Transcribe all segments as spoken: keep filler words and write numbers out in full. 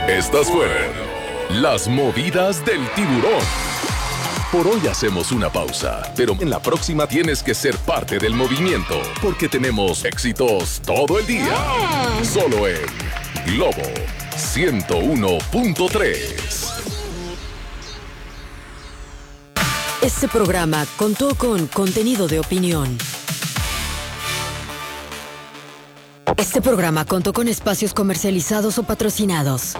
Estas fueron las movidas del tiburón. Por hoy hacemos una pausa, pero en la próxima tienes que ser parte del movimiento, porque tenemos éxitos todo el día. Solo en Globo ciento uno punto tres. Este programa contó con contenido de opinión. Este programa contó con espacios comercializados o patrocinados.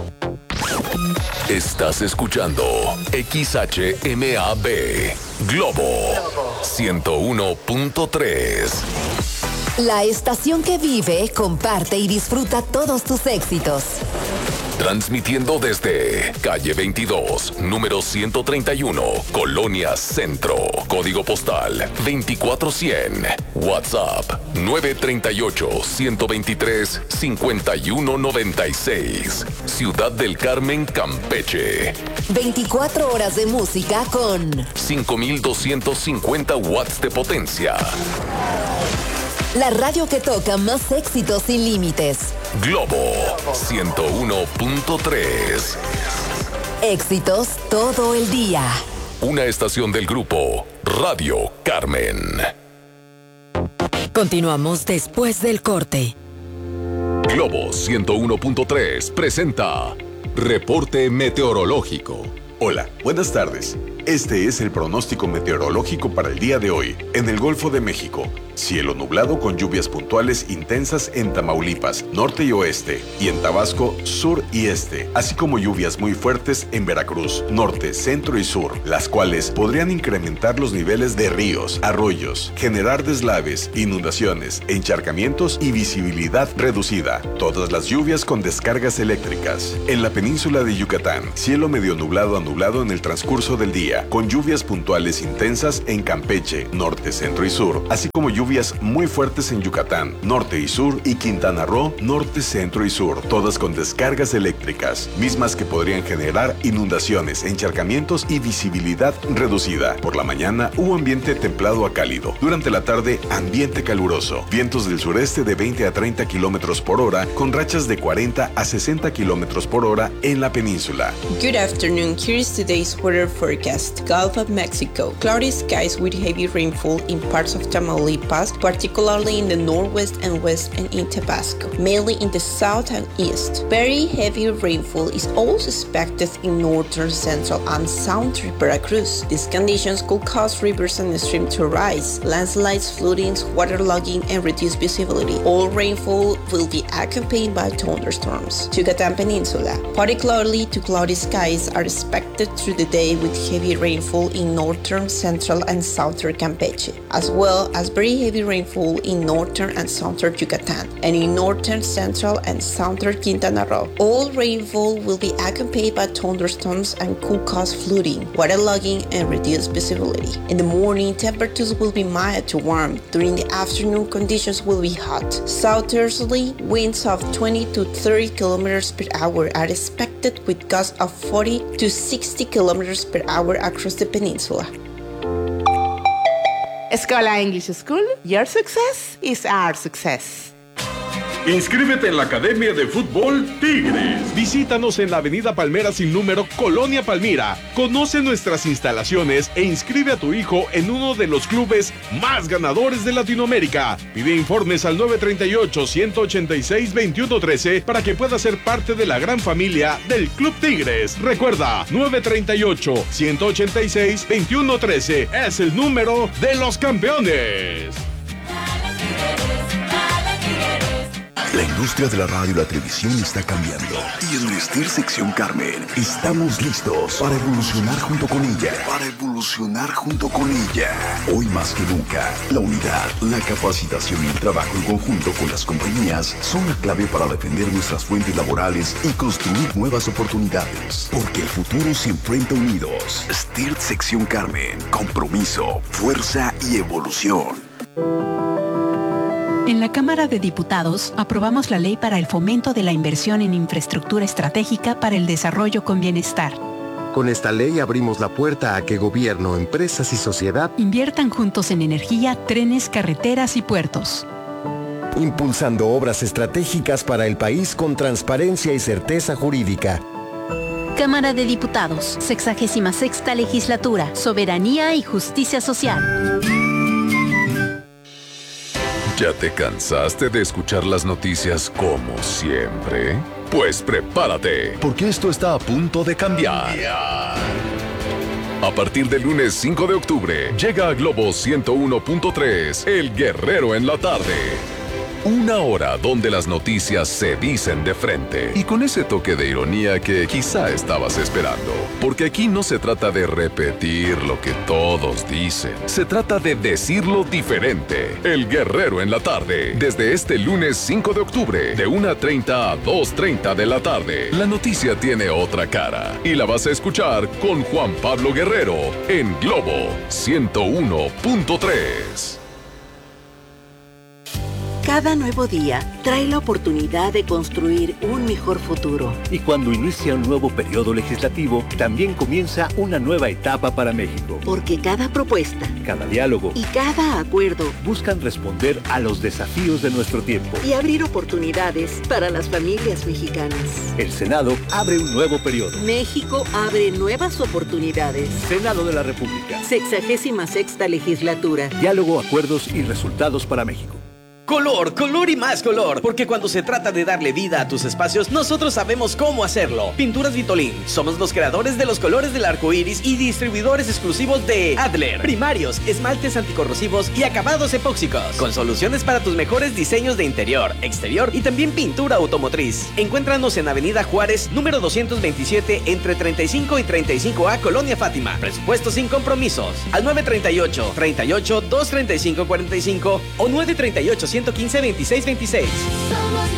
Estás escuchando X H M A B Globo ciento uno punto tres. La estación que vive, comparte y disfruta todos tus éxitos. Transmitiendo desde calle veintidós, número ciento treinta y uno, Colonia Centro, código postal veinticuatro cien, WhatsApp nueve tres ocho, uno dos tres, cinco uno nueve seis, Ciudad del Carmen, Campeche. veinticuatro horas de música con cinco mil doscientos cincuenta watts de potencia. La radio que toca más éxitos sin límites. Globo ciento uno punto tres. Éxitos todo el día. Una estación del grupo Radio Carmen. Continuamos después del corte. Globo ciento uno punto tres presenta Reporte Meteorológico. Hola, buenas tardes. Este es el pronóstico meteorológico para el día de hoy. En el Golfo de México, cielo nublado con lluvias puntuales intensas en Tamaulipas, norte y oeste, y en Tabasco, sur y este, así como lluvias muy fuertes en Veracruz, norte, centro y sur, las cuales podrían incrementar los niveles de ríos, arroyos, generar deslaves, inundaciones, encharcamientos y visibilidad reducida. Todas las lluvias con descargas eléctricas. En la península de Yucatán, cielo medio nublado a nublado en el transcurso del día, con lluvias puntuales intensas en Campeche, norte, centro y sur, así como lluvias muy fuertes en Yucatán, norte y sur, y Quintana Roo, norte, centro y sur, todas con descargas eléctricas, mismas que podrían generar inundaciones, encharcamientos y visibilidad reducida. Por la mañana, hubo ambiente templado a cálido. Durante la tarde, ambiente caluroso. Vientos del sureste de veinte a treinta kilómetros por hora, con rachas de cuarenta a sesenta kilómetros por hora en la península. Good afternoon, here is today's weather forecast. Gulf of Mexico. Cloudy skies with heavy rainfall in parts of Tamaulipas, particularly in the northwest and west and in Tabasco, mainly in the south and east. Very heavy rainfall is also expected in northern, central, and southern Veracruz. These conditions could cause rivers and streams to rise, landslides, floodings, waterlogging, and reduced visibility. All rainfall will be accompanied by thunderstorms. Yucatán Peninsula. Particularly to cloudy skies are expected through the day with heavy rainfall in northern, central, and southern Campeche, as well as very heavy rainfall in northern and southern Yucatán, and in northern, central, and southern Quintana Roo. All rainfall will be accompanied by thunderstorms and could cause flooding, waterlogging, and reduced visibility. In the morning, temperatures will be mild to warm. During the afternoon, conditions will be hot. Southerly winds of twenty to thirty kilometers per hour are expected with gusts of forty to sixty kilometers per hour across the peninsula. Escola English School, your success is our success. Inscríbete en la Academia de Fútbol Tigres. Visítanos en la Avenida Palmera sin número, Colonia Palmira. Conoce nuestras instalaciones e inscribe a tu hijo en uno de los clubes más ganadores de Latinoamérica. Pide informes al nueve tres ocho, uno ocho seis, dos uno uno tres para que pueda ser parte de la gran familia del Club Tigres. Recuerda, nueve tres ocho, uno ocho seis, dos uno uno tres es el número de los campeones. La industria de la radio y la televisión está cambiando. Y en Vestir Sección Carmen estamos listos para evolucionar junto con ella. Para evolucionar junto con ella. Hoy más que nunca, la unidad, la capacitación y el trabajo en conjunto con las compañías son la clave para defender nuestras fuentes laborales y construir nuevas oportunidades. Porque el futuro se enfrenta unidos. Vestir Sección Carmen. Compromiso, fuerza y evolución. En la Cámara de Diputados aprobamos la ley para el fomento de la inversión en infraestructura estratégica para el desarrollo con bienestar. Con esta ley abrimos la puerta a que gobierno, empresas y sociedad inviertan juntos en energía, trenes, carreteras y puertos. Impulsando obras estratégicas para el país con transparencia y certeza jurídica. Cámara de Diputados, sexagésima sexta legislatura, Soberanía y Justicia Social. ¿Ya te cansaste de escuchar las noticias como siempre? Pues prepárate, porque esto está a punto de cambiar. A partir del lunes cinco de octubre, llega a Globo ciento uno punto tres, El Guerrero en la tarde. Una hora donde las noticias se dicen de frente y con ese toque de ironía que quizá estabas esperando. Porque aquí no se trata de repetir lo que todos dicen, se trata de decirlo diferente. El Guerrero en la tarde, desde este lunes cinco de octubre, de una treinta a dos treinta de la tarde. La noticia tiene otra cara y la vas a escuchar con Juan Pablo Guerrero en Globo ciento uno punto tres. Cada nuevo día trae la oportunidad de construir un mejor futuro. Y cuando inicia un nuevo periodo legislativo, también comienza una nueva etapa para México. Porque cada propuesta, cada diálogo y cada acuerdo buscan responder a los desafíos de nuestro tiempo y abrir oportunidades para las familias mexicanas. El Senado abre un nuevo periodo. México abre nuevas oportunidades. Senado de la República. Sexagésima sexta legislatura. Diálogo, acuerdos y resultados para México. Color, color y más color, porque cuando se trata de darle vida a tus espacios, nosotros sabemos cómo hacerlo. Pinturas Vitolín, somos los creadores de los colores del arco iris y distribuidores exclusivos de Adler, primarios, esmaltes anticorrosivos y acabados epóxicos, con soluciones para tus mejores diseños de interior, exterior y también pintura automotriz. Encuéntranos en Avenida Juárez, número doscientos veintisiete, entre treinta y cinco y treinta y cinco A, Colonia Fátima. Presupuesto sin compromisos. Al nueve treinta y ocho, treinta y ocho, doscientos treinta y cinco cuarenta y cinco o nueve treinta y ocho, ciento quince, veintiséis veintiséis.